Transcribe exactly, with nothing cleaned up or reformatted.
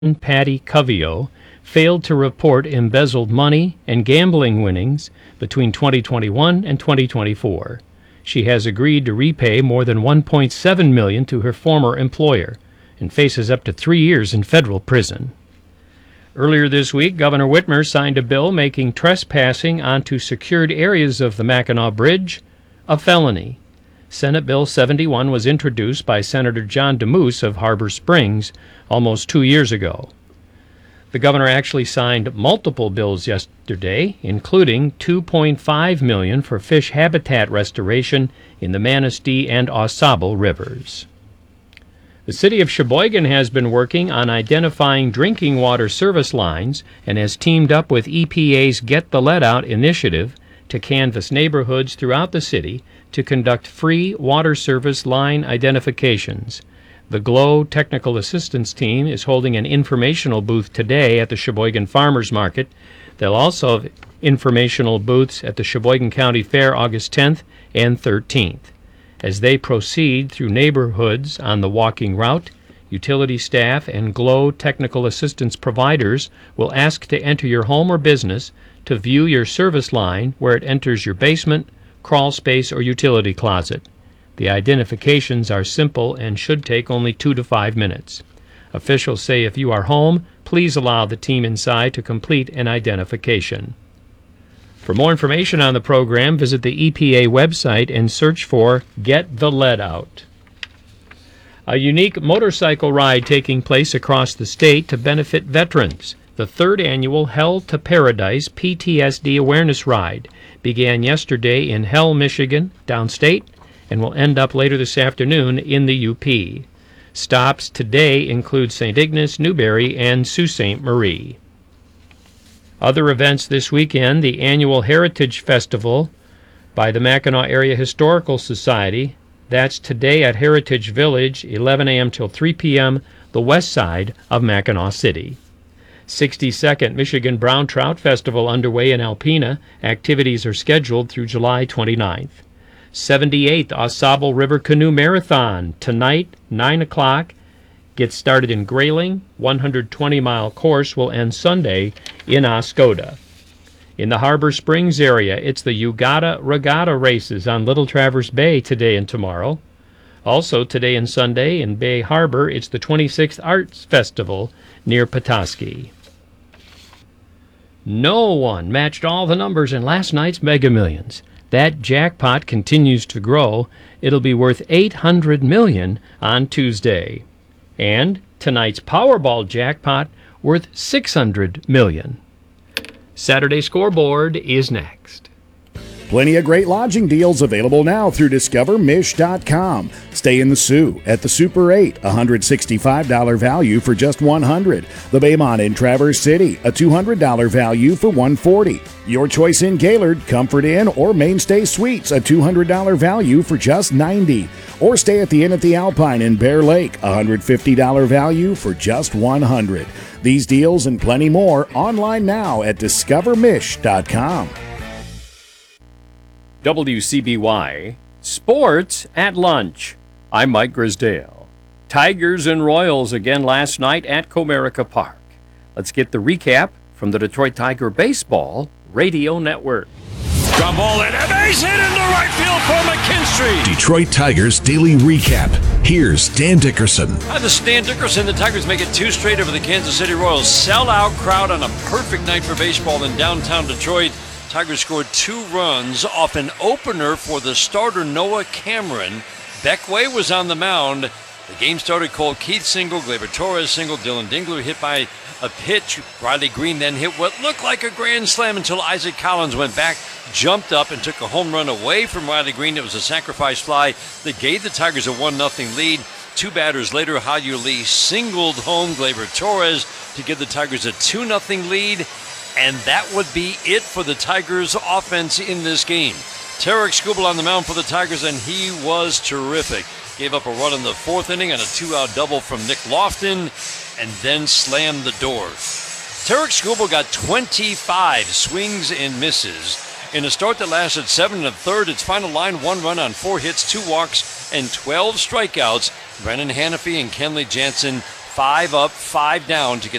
Patty Covio failed to report embezzled money and gambling winnings between twenty twenty-one and twenty twenty-four. She has agreed to repay more than one point seven million dollars to her former employer and faces up to three years in federal prison. Earlier this week, Governor Whitmer signed a bill making trespassing onto secured areas of the Mackinac Bridge a felony. Senate Bill seventy-one was introduced by Senator John DeMoose of Harbor Springs almost two years ago. The governor actually signed multiple bills yesterday, including two point five million dollars for fish habitat restoration in the Manistee and AuSable rivers. The city of Sheboygan has been working on identifying drinking water service lines and has teamed up with E P A's Get the Lead Out initiative to canvass neighborhoods throughout the city to conduct free water service line identifications. The GLOW Technical Assistance Team is holding an informational booth today at the Sheboygan Farmers Market. They'll also have informational booths at the Sheboygan County Fair August tenth and thirteenth. As they proceed through neighborhoods on the walking route, utility staff and GLOW Technical Assistance providers will ask to enter your home or business to view your service line where it enters your basement, crawl space, or utility closet. The identifications are simple and should take only two to five minutes. Officials say if you are home, please allow the team inside to complete an identification. For more information on the program, visit the E P A website and search for Get the Lead Out. A unique motorcycle ride taking place across the state to benefit veterans. The third annual Hell to Paradise P T S D Awareness Ride began yesterday in Hell, Michigan, downstate, and will end up later this afternoon in the U P. Stops today include Saint Ignace, Newberry, and Sault Ste. Marie. Other events this weekend: the annual Heritage Festival by the Mackinac Area Historical Society. That's today at Heritage Village, eleven a.m. till three p.m., the west side of Mackinac City. sixty-second Michigan Brown Trout Festival underway in Alpena. Activities are scheduled through July twenty-ninth. seventy-eighth AuSable River Canoe Marathon tonight, nine o'clock. Gets started in Grayling. one hundred twenty mile course will end Sunday in Oscoda. In the Harbor Springs area, it's the Ugata Regatta races on Little Traverse Bay today and tomorrow. Also today and Sunday in Bay Harbor, it's the twenty-sixth Arts Festival near Petoskey. No one matched all the numbers in last night's Mega Millions. That jackpot continues to grow. It'll be worth eight hundred million dollars on Tuesday. And tonight's Powerball jackpot worth six hundred million dollars. Saturday Scoreboard is next. Plenty of great lodging deals available now through discover mish dot com. Stay in the Sioux at the Super eight, one hundred sixty-five dollars value for just one hundred dollars. The Baymont in Traverse City, a two hundred dollars value for one hundred forty dollars. Your choice in Gaylord, Comfort Inn, or Mainstay Suites, a two hundred dollars value for just ninety dollars. Or stay at the Inn at the Alpine in Bear Lake, one hundred fifty dollars value for just one hundred dollars. These deals and plenty more online now at discover mish dot com. W C B Y Sports at Lunch. I'm Mike Grisdale. Tigers and Royals again last night at Comerica Park. Let's get the recap from the Detroit Tiger Baseball Radio Network. Ground ball and a base hit into right field for McKinstry. Detroit Tigers Daily Recap. Here's Dan Dickerson. Hi, this is Dan Dickerson. The Tigers make it two straight over the Kansas City Royals. Sell-out crowd on a perfect night for baseball in downtown Detroit. Tigers scored two runs off an opener for the starter Noah Cameron. Beckway was on the mound. The game started cold. Keith single, Gleyber Torres single, Dylan Dingler hit by a pitch. Riley Green then hit what looked like a grand slam until Isaac Collins went back, jumped up, and took a home run away from Riley Green. It was a sacrifice fly that gave the Tigers a one nothing lead. Two batters later, Haju Lee singled home Gleyber Torres to give the Tigers a two nothing lead. And that would be it for the Tigers' offense in this game. Tarek Skubal on the mound for the Tigers, and he was terrific. Gave up a run in the fourth inning on a two-out double from Nick Lofton, and then slammed the door. Tarek Skubal got twenty-five swings and misses in a start that lasted seven and a third. Its final line, one run on four hits, two walks, and twelve strikeouts. Brennan Hanafy and Kenley Jansen Five up, five down to get